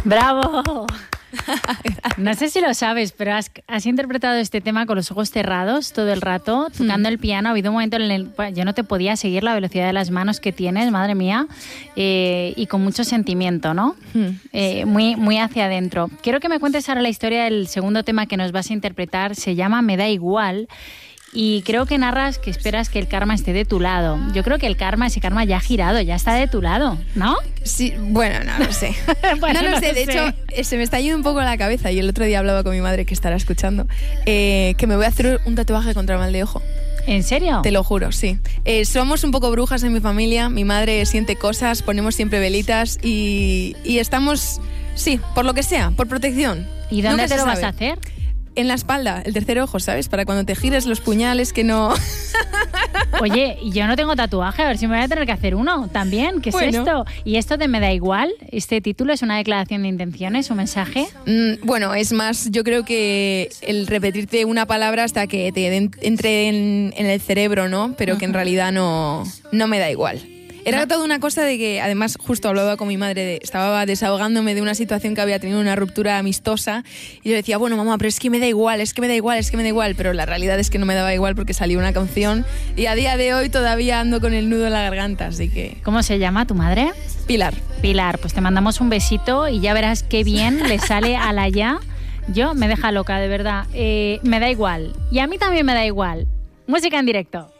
¡Bravo! No sé si lo sabes, pero has interpretado este tema con los ojos cerrados todo el rato, tocando el piano. Ha habido un momento en el que yo no te podía seguir la velocidad de las manos que tienes, madre mía, y con mucho sentimiento, ¿no? Muy, muy hacia adentro. Quiero que me cuentes ahora la historia del segundo tema que nos vas a interpretar. Se llama Me da igual. Y creo que narras que esperas que el karma esté de tu lado. Yo creo que ese karma ya ha girado, ya está de tu lado, ¿no? Sí, bueno, no lo sé. Bueno, no lo sé, de hecho, se me está yendo un poco la cabeza. Y el otro día hablaba con mi madre, que estará escuchando, que me voy a hacer un tatuaje contra el mal de ojo. ¿En serio? Te lo juro, sí. Somos un poco brujas en mi familia. Mi madre siente cosas, ponemos siempre velitas y estamos, sí, por lo que sea, por protección. ¿Y dónde te lo vas a hacer? En la espalda, el tercer ojo, ¿sabes? Para cuando te gires los puñales, que no... Oye, yo no tengo tatuaje, a ver si me voy a tener que hacer uno también. ¿Qué es esto? ¿Y esto de Me da igual? ¿Este título es una declaración de intenciones, un mensaje? Bueno, es más, yo creo que el repetirte una palabra hasta que te entre en el cerebro, ¿no? Pero que en realidad no me da igual. Era toda una cosa de que, además, justo hablaba con mi madre, estaba desahogándome de una situación que había tenido una ruptura amistosa y yo decía, bueno, mamá, pero es que me da igual, pero la realidad es que no me daba igual porque salió una canción y a día de hoy todavía ando con el nudo en la garganta, así que... ¿Cómo se llama tu madre? Pilar. Pilar, pues te mandamos un besito y ya verás qué bien le sale a la ya. Yo me deja loca, de verdad. Me da igual. Y a mí también me da igual. Música en directo.